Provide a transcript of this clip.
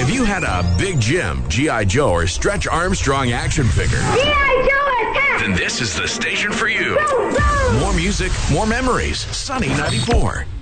If you had a Big Jim, G.I. Joe, or Stretch Armstrong action figure, G.I. Joe attack! then this is the station for you. Go, go! More music, more memories. Sunny 94.